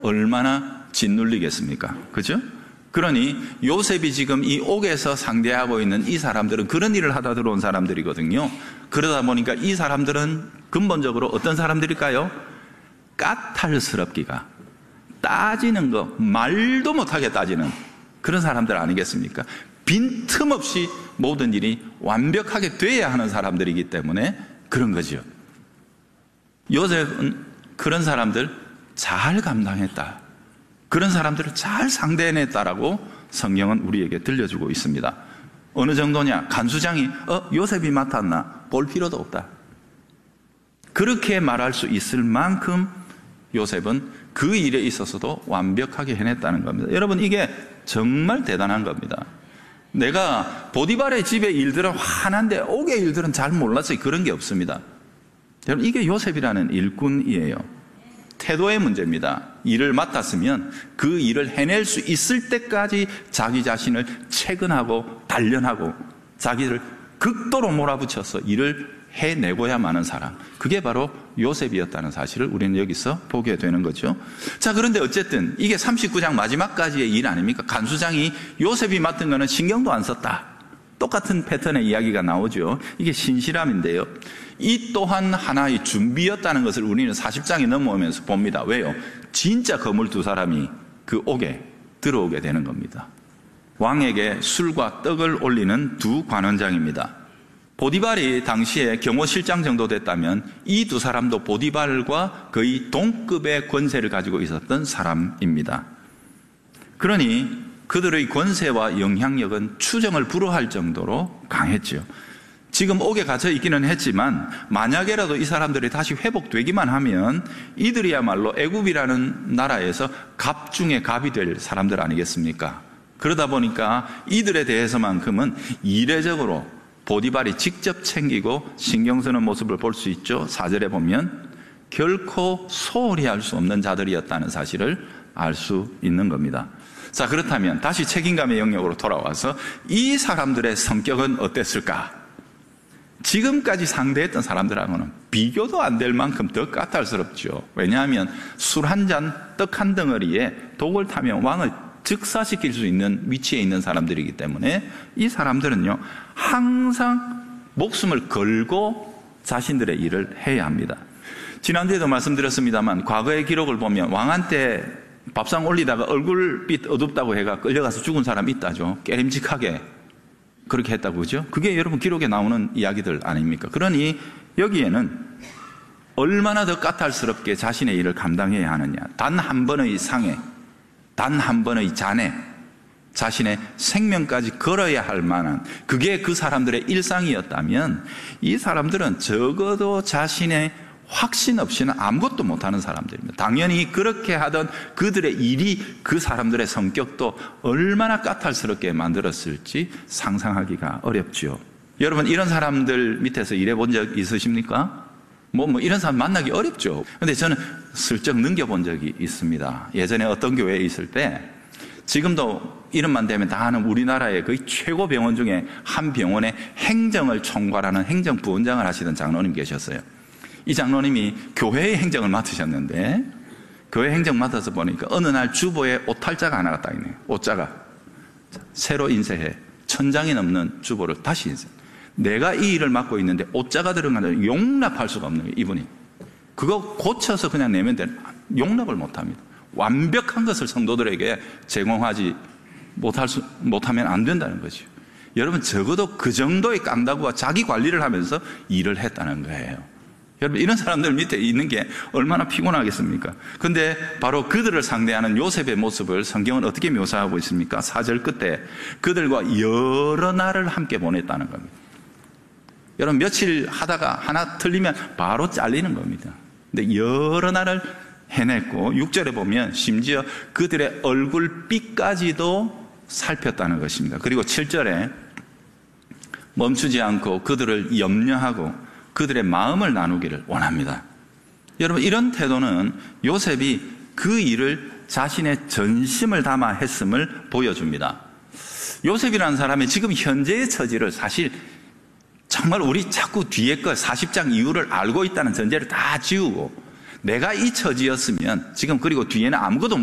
얼마나 짓눌리겠습니까? 그죠? 그러니 요셉이 지금 이 옥에서 상대하고 있는 이 사람들은 그런 일을 하다 들어온 사람들이거든요. 그러다 보니까 이 사람들은 근본적으로 어떤 사람들일까요? 까탈스럽기가, 따지는 거 말도 못하게 따지는 그런 사람들 아니겠습니까? 빈틈없이 모든 일이 완벽하게 돼야 하는 사람들이기 때문에 그런 거죠. 요셉은 그런 사람들 잘 감당했다, 그런 사람들을 잘 상대해냈다라고 성경은 우리에게 들려주고 있습니다. 어느 정도냐? 간수장이 요셉이 맡았나? 볼 필요도 없다, 그렇게 말할 수 있을 만큼 요셉은 그 일에 있어서도 완벽하게 해냈다는 겁니다. 여러분, 이게 정말 대단한 겁니다. 내가 보디발의 집의 일들은 환한데 옥의 일들은 잘 몰랐어요. 그런 게 없습니다. 여러분, 이게 요셉이라는 일꾼이에요. 태도의 문제입니다. 일을 맡았으면 그 일을 해낼 수 있을 때까지 자기 자신을 채근하고 단련하고 자기를 극도로 몰아붙여서 일을 해내고야 하는 사람, 그게 바로 요셉이었다는 사실을 우리는 여기서 보게 되는 거죠. 자, 그런데 어쨌든 이게 39장 마지막까지의 일 아닙니까? 간수장이 요셉이 맡은 거는 신경도 안 썼다, 똑같은 패턴의 이야기가 나오죠. 이게 신실함인데요, 이 또한 하나의 준비였다는 것을 우리는 40장이 넘어오면서 봅니다. 왜요? 진짜 거물 두 사람이 그 옥에 들어오게 되는 겁니다. 왕에게 술과 떡을 올리는 두 관원장입니다. 보디발이 당시에 경호실장 정도 됐다면 이 두 사람도 보디발과 거의 동급의 권세를 가지고 있었던 사람입니다. 그러니 그들의 권세와 영향력은 추정을 불허할 정도로 강했죠. 지금 옥에 갇혀 있기는 했지만 만약에라도 이 사람들이 다시 회복되기만 하면 이들이야말로 애굽이라는 나라에서 갑 중에 갑이 될 사람들 아니겠습니까? 그러다 보니까 이들에 대해서만큼은 이례적으로 보디발이 직접 챙기고 신경 쓰는 모습을 볼 수 있죠. 4절에 보면 결코 소홀히 할 수 없는 자들이었다는 사실을 알 수 있는 겁니다. 자, 그렇다면 다시 책임감의 영역으로 돌아와서 이 사람들의 성격은 어땠을까? 지금까지 상대했던 사람들하고는 비교도 안 될 만큼 더 까탈스럽죠. 왜냐하면 술 한 잔, 떡 한 덩어리에 독을 타면 왕을 즉사시킬 수 있는 위치에 있는 사람들이기 때문에 이 사람들은요, 항상 목숨을 걸고 자신들의 일을 해야 합니다. 지난주에도 말씀드렸습니다만 과거의 기록을 보면 왕한테 밥상 올리다가 얼굴빛 어둡다고 해가 끌려가서 죽은 사람 있다죠. 깨림직하게 그렇게 했다고, 그죠? 그게 여러분 기록에 나오는 이야기들 아닙니까? 그러니 여기에는 얼마나 더 까탈스럽게 자신의 일을 감당해야 하느냐, 단 한 번의 상해, 단 한 번의 잔해, 자신의 생명까지 걸어야 할 만한, 그게 그 사람들의 일상이었다면 이 사람들은 적어도 자신의 확신 없이는 아무것도 못하는 사람들입니다. 당연히 그렇게 하던 그들의 일이 그 사람들의 성격도 얼마나 까탈스럽게 만들었을지 상상하기가 어렵죠. 여러분, 이런 사람들 밑에서 일해본 적 있으십니까? 뭐 이런 사람 만나기 어렵죠. 근데 저는 슬쩍 넘겨본 적이 있습니다. 예전에 어떤 교회에 있을 때, 지금도 이름만 대면 다 아는 우리나라의 거의 최고 병원 중에 한 병원의 행정을 총괄하는 행정부원장을 하시던 장로님 계셨어요. 이 장로님이 교회의 행정을 맡으셨는데, 교회 행정 맡아서 보니까 어느 날 주보에 오탈자가 하나가 딱 있네요. 오자가 새로 인쇄해 천장이 넘는 주보를 다시 인쇄. 내가 이 일을 맡고 있는데 오자가 들어가는 용납할 수가 없는 거예요. 이분이 그거 고쳐서 그냥 내면 되는, 용납을 못합니다. 완벽한 것을 성도들에게 제공하지 못하면 안 된다는 거죠. 여러분, 적어도 그 정도의 깡다구와 자기 관리를 하면서 일을 했다는 거예요. 여러분, 이런 사람들 밑에 있는 게 얼마나 피곤하겠습니까? 근데 바로 그들을 상대하는 요셉의 모습을 성경은 어떻게 묘사하고 있습니까? 4절 끝에 그들과 여러 날을 함께 보냈다는 겁니다. 여러분, 며칠 하다가 하나 틀리면 바로 잘리는 겁니다. 근데 여러 날을 해냈고, 6절에 보면 심지어 그들의 얼굴빛까지도 살폈다는 것입니다. 그리고 7절에 멈추지 않고 그들을 염려하고 그들의 마음을 나누기를 원합니다. 여러분, 이런 태도는 요셉이 그 일을 자신의 전심을 담아 했음을 보여줍니다. 요셉이라는 사람의 지금 현재의 처지를 사실 정말 우리 자꾸 뒤에 거 40장 이후를 알고 있다는 전제를 다 지우고 내가 이 처지였으면 지금 그리고 뒤에는 아무것도